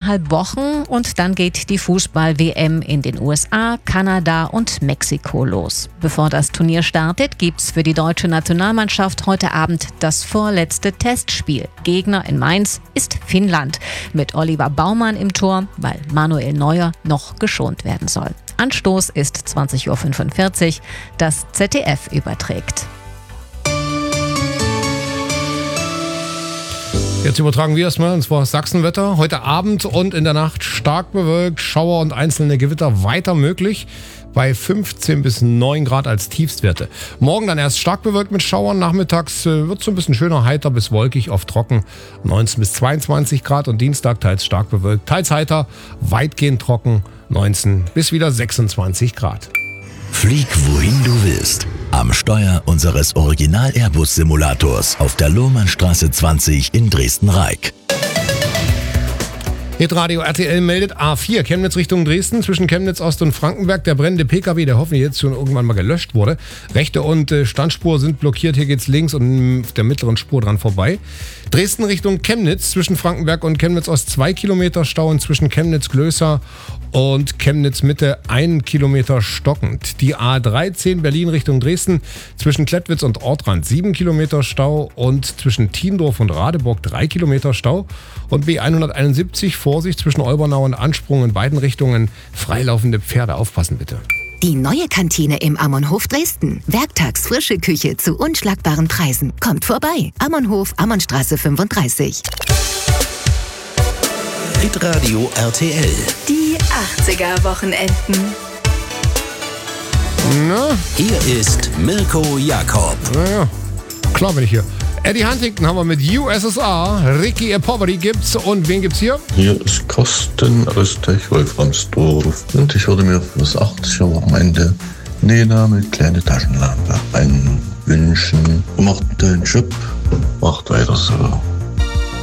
2,5 Wochen und dann geht die Fußball-WM in den USA, Kanada und Mexiko los. Bevor das Turnier startet, gibt's für die deutsche Nationalmannschaft heute Abend das vorletzte Testspiel. Gegner in Mainz ist Finnland. Mit Oliver Baumann im Tor, weil Manuel Neuer noch geschont werden soll. Anstoß ist 20:45 Uhr. Das ZDF überträgt. Jetzt übertragen wir erstmal, und zwar Sachsenwetter. Heute Abend und in der Nacht stark bewölkt, Schauer und einzelne Gewitter weiter möglich. Bei 15 bis 9 Grad als Tiefstwerte. Morgen dann erst stark bewölkt mit Schauern. Nachmittags wird es so ein bisschen schöner, heiter bis wolkig, oft trocken. 19 bis 22 Grad und Dienstag teils stark bewölkt, teils heiter, weitgehend trocken. 19 bis wieder 26 Grad. Flieg wohin du willst. Am Steuer unseres Original-Airbus-Simulators auf der Lohmannstraße 20 in Dresden-Reik. Hitradio RTL meldet A4, Chemnitz Richtung Dresden, zwischen Chemnitz Ost und Frankenberg. Der brennende PKW, der hoffentlich jetzt schon irgendwann mal gelöscht wurde. Rechte und Standspur sind blockiert, hier geht's links und auf der mittleren Spur dran vorbei. Dresden Richtung Chemnitz, zwischen Frankenberg und Chemnitz Ost 2 Kilometer Stau und zwischen Chemnitz-Glößer und Chemnitz Mitte 1 Kilometer stockend. Die A13 Berlin Richtung Dresden, zwischen Klettwitz und Ortrand 7 Kilometer Stau und zwischen Tiendorf und Radeburg 3 Kilometer Stau. Und B171 Vorsicht zwischen Olbernau und Ansprung in beiden Richtungen. Freilaufende Pferde, aufpassen bitte. Die neue Kantine im Ammonhof Dresden. Werktags frische Küche zu unschlagbaren Preisen. Kommt vorbei. Ammonhof, Ammonnstraße 35. Hitradio RTL. Die 80er-Wochenenden. Na? Hier ist Mirko Jakob. Naja, klar bin ich hier. Eddie Huntington haben wir mit USSR, Ricky Poverty gibt's und wen gibt's hier? Hier ist Kosten aus Wolframsdorf und ich würde mir für das 80er-Wochenende Nena mit kleine Taschenlampe wünschen. Macht einen tollen Job, macht weiter so.